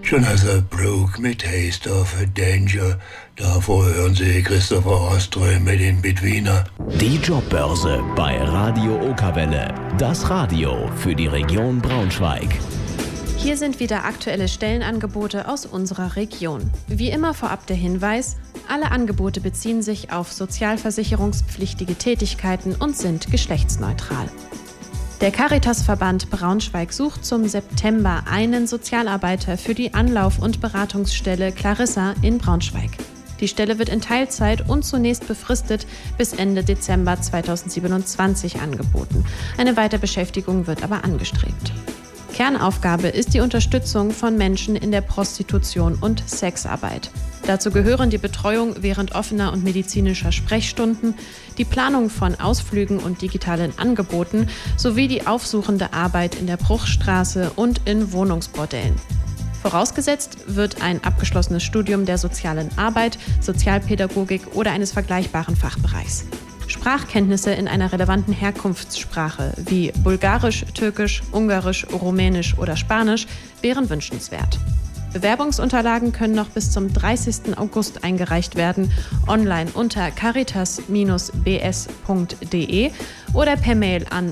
Jonathan Brooke mit Taste of Danger. Davor hören Sie Christopher Oström mit den Betweener. Die Jobbörse bei Radio Okerwelle. Das Radio für die Region Braunschweig. Hier sind wieder aktuelle Stellenangebote aus unserer Region. Wie immer vorab der Hinweis: Alle Angebote beziehen sich auf sozialversicherungspflichtige Tätigkeiten und sind geschlechtsneutral. Der Caritasverband Braunschweig sucht zum September einen Sozialarbeiter für die Anlauf- und Beratungsstelle Clarissa in Braunschweig. Die Stelle wird in Teilzeit und zunächst befristet bis Ende Dezember 2027 angeboten. Eine Weiterbeschäftigung wird aber angestrebt. Kernaufgabe ist die Unterstützung von Menschen in der Prostitution und Sexarbeit. Dazu gehören die Betreuung während offener und medizinischer Sprechstunden, die Planung von Ausflügen und digitalen Angeboten sowie die aufsuchende Arbeit in der Bruchstraße und in Wohnungsbordellen. Vorausgesetzt wird ein abgeschlossenes Studium der sozialen Arbeit, Sozialpädagogik oder eines vergleichbaren Fachbereichs. Sprachkenntnisse in einer relevanten Herkunftssprache wie Bulgarisch, Türkisch, Ungarisch, Rumänisch oder Spanisch wären wünschenswert. Bewerbungsunterlagen können noch bis zum 30. August eingereicht werden, online unter caritas-bs.de oder per Mail an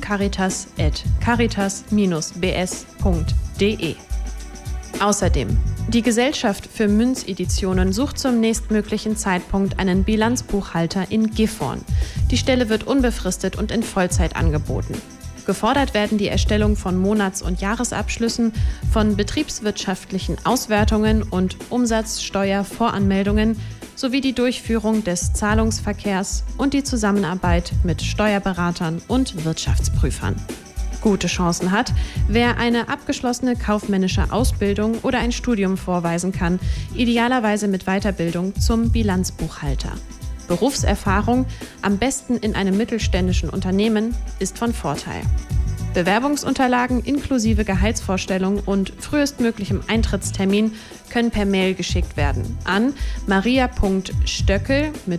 teamcaritas@caritas-bs.de. Außerdem: Die Gesellschaft für Münzeditionen sucht zum nächstmöglichen Zeitpunkt einen Bilanzbuchhalter in Gifhorn. Die Stelle wird unbefristet und in Vollzeit angeboten. Gefordert werden die Erstellung von Monats- und Jahresabschlüssen, von betriebswirtschaftlichen Auswertungen und Umsatzsteuervoranmeldungen sowie die Durchführung des Zahlungsverkehrs und die Zusammenarbeit mit Steuerberatern und Wirtschaftsprüfern. Gute Chancen hat, wer eine abgeschlossene kaufmännische Ausbildung oder ein Studium vorweisen kann, idealerweise mit Weiterbildung zum Bilanzbuchhalter. Berufserfahrung, am besten in einem mittelständischen Unternehmen, ist von Vorteil. Bewerbungsunterlagen inklusive Gehaltsvorstellung und frühestmöglichem Eintrittstermin können per Mail geschickt werden an maria.stöckel mit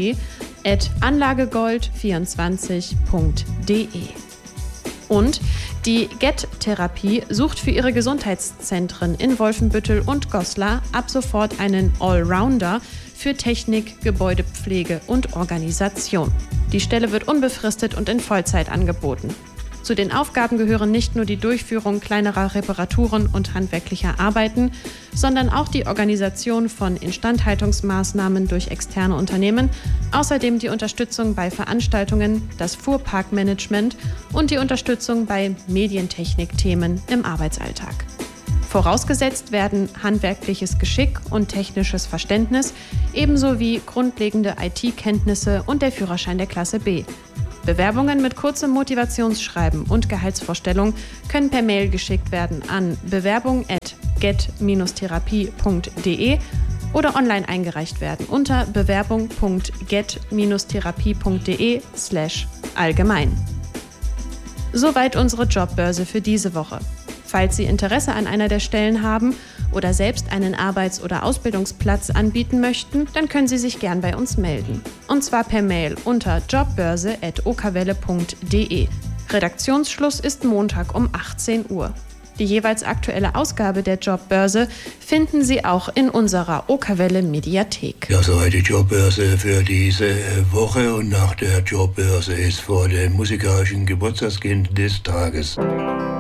oe@anlagegold24.de. Und die GET-Therapie sucht für ihre Gesundheitszentren in Wolfenbüttel und Goslar ab sofort einen Allrounder für Technik, Gebäudepflege und Organisation. Die Stelle wird unbefristet und in Vollzeit angeboten. Zu den Aufgaben gehören nicht nur die Durchführung kleinerer Reparaturen und handwerklicher Arbeiten, sondern auch die Organisation von Instandhaltungsmaßnahmen durch externe Unternehmen, außerdem die Unterstützung bei Veranstaltungen, das Fuhrparkmanagement und die Unterstützung bei Medientechnikthemen im Arbeitsalltag. Vorausgesetzt werden handwerkliches Geschick und technisches Verständnis, ebenso wie grundlegende IT-Kenntnisse und der Führerschein der Klasse B. Bewerbungen mit kurzem Motivationsschreiben und Gehaltsvorstellung können per Mail geschickt werden an bewerbung@get-therapie.de oder online eingereicht werden unter bewerbung.get-therapie.de/allgemein. Soweit unsere Jobbörse für diese Woche. Falls Sie Interesse an einer der Stellen haben oder selbst einen Arbeits- oder Ausbildungsplatz anbieten möchten, dann können Sie sich gern bei uns melden. Und zwar per Mail unter jobbörse@okerwelle.de. Redaktionsschluss ist Montag um 18 Uhr. Die jeweils aktuelle Ausgabe der Jobbörse finden Sie auch in unserer Okerwelle Mediathek. Ja, soweit die Jobbörse für diese Woche, und nach der Jobbörse ist vor dem musikalischen Geburtstagskind des Tages.